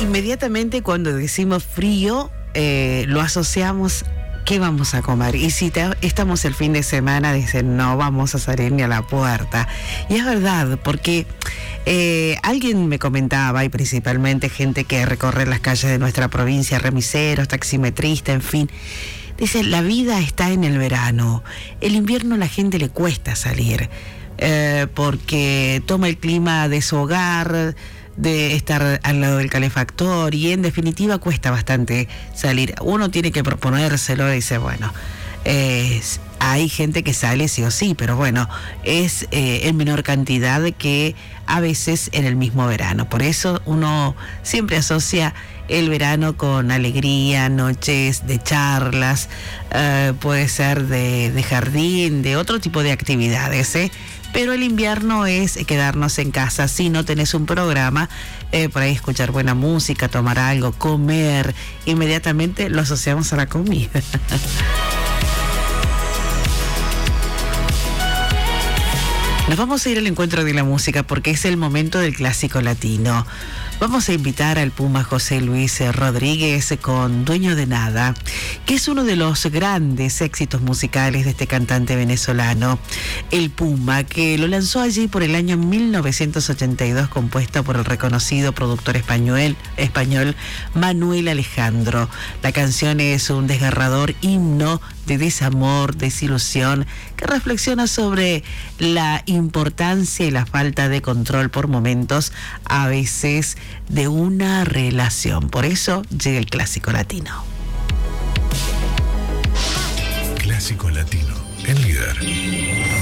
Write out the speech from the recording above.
inmediatamente cuando decimos frío, lo asociamos. ¿Qué vamos a comer? Y si estamos el fin de semana, dicen, no vamos a salir ni a la puerta. Y es verdad, porque alguien me comentaba, y principalmente gente que recorre las calles de nuestra provincia, remiseros, taximetristas, en fin, dice, la vida está en el verano. El invierno a la gente le cuesta salir, porque toma el clima de su hogar, de estar al lado del calefactor, y en definitiva cuesta bastante salir. Uno tiene que proponérselo y dice, bueno, hay gente que sale sí o sí, pero bueno, es en menor cantidad que a veces en el mismo verano. Por eso uno siempre asocia el verano con alegría, noches de charlas, puede ser de jardín, de otro tipo de actividades, pero el invierno es quedarnos en casa. Si no tenés un programa, por ahí escuchar buena música, tomar algo, comer, inmediatamente lo asociamos a la comida. Nos vamos a ir al encuentro de la música porque es el momento del clásico latino. Vamos a invitar al Puma José Luis Rodríguez con Dueño de Nada, que es uno de los grandes éxitos musicales de este cantante venezolano, el Puma, que lo lanzó allí por el año 1982, compuesto por el reconocido productor español Manuel Alejandro. La canción es un desgarrador himno de desamor, desilusión, que reflexiona sobre la importancia y la falta de control por momentos, a veces, de una relación. Por eso llega el clásico latino. Clásico latino, el líder.